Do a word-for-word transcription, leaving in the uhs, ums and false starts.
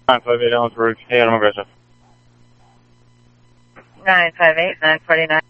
nine five eight Ellensburg. Hey, Adam Aggressive. nine five eight, nine forty-nine.